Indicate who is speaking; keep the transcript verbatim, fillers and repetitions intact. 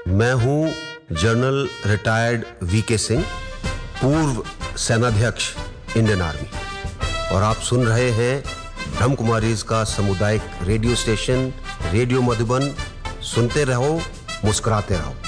Speaker 1: मैं हूं general retired we के सिंह, पूर्व सेनाध्यक्ष इंडियन आर्मी, और आप सुन रहे हैं ब्रह्म कुमारीज का सामुदायिक रेडियो स्टेशन रेडियो मधुबन। सुनते रहो, मुस्कुराते रहो।